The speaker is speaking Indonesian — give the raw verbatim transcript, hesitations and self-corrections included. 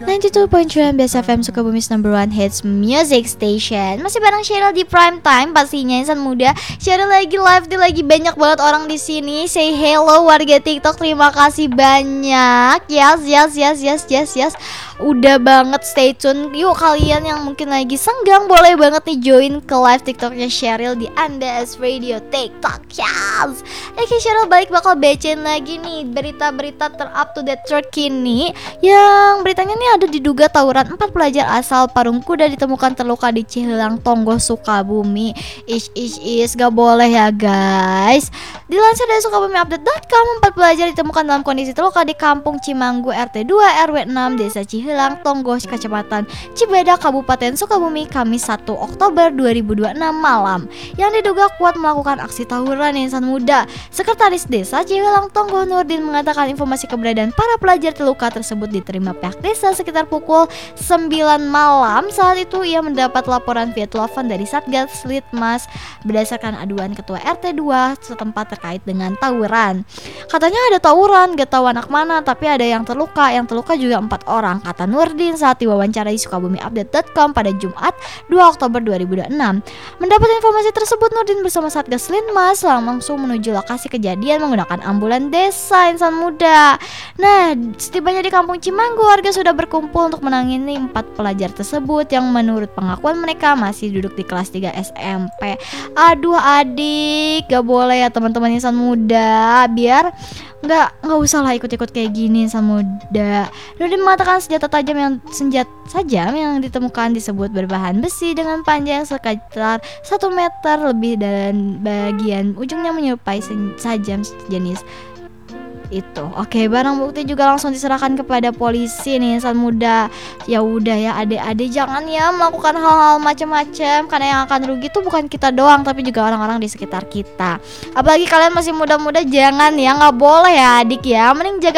sembilan puluh dua koma sembilan Best F M Sukabumi's number one hits music station. Masih bareng Cheryl di prime time pastinya insan muda. Cheryl lagi live, di lagi banyak banget orang di sini. Say hello warga TikTok, terima kasih banyak. Yes, yes, yes, yes, yes, yes. Udah banget stay tune. Yuk kalian yang mungkin lagi senggang boleh banget nih join ke live TikToknya Cheryl di Andas Radio TikTok. Yes. Oke, Cheryl balik bakal bacain lagi nih berita-berita ter-up to date terkini. Yang beritanya nih ada diduga tawuran empat pelajar asal Parungkuda ditemukan terluka di Cihilang Tonggo Sukabumi. Ish ish ish gak boleh ya guys. Dilansir dari sukabumi-update dot com, empat pelajar ditemukan dalam kondisi terluka di Kampung Cimanggu R T dua R W enam Desa Cihilang Tonggo Kecamatan Cibeda Kabupaten Sukabumi Kamis satu Oktober dua ribu dua puluh enam malam, yang diduga kuat melakukan aksi tawuran insan muda. Sekretaris Desa Cihilang Tonggo Nurdin mengatakan informasi keberadaan para pelajar terluka tersebut diterima pihak desa sekitar pukul sembilan malam. Saat itu ia mendapat laporan via telepon dari Satgas Litmas berdasarkan aduan ketua R T dua setempat terkait dengan tawuran. Katanya ada tawuran, gak tahu anak mana, tapi ada yang terluka. Yang terluka juga empat orang, kata Nurdin saat diwawancarai sukabumi update dot com pada Jumat dua Oktober dua ribu dua puluh enam. Mendapat informasi tersebut, Nurdin bersama Satgas Litmas langsung menuju lokasi kejadian menggunakan ambulan desa insan muda. Nah, setibanya di Kampung Cimanggu, warga sudah berkumpul untuk menangani empat pelajar tersebut yang menurut pengakuan mereka masih duduk di kelas tiga S M P. Aduh adik, gak boleh ya teman-teman insan muda, biar nggak nggak usah lah ikut-ikut kayak gini insan muda. Nurdin mengatakan senjata tajam yang senjata tajam yang ditemukan disebut berbahan besi dengan panjang sekitar satu meter lebih dan bagian ujungnya menyerupai sajam jenis itu. Oke, barang bukti juga langsung diserahkan kepada polisi nih insan muda. Ya udah ya adik-adik, jangan ya melakukan hal-hal macam-macam, karena yang akan rugi tuh bukan kita doang tapi juga orang-orang di sekitar kita. Apalagi kalian masih muda-muda, jangan ya, nggak boleh ya adik ya. Mending jaga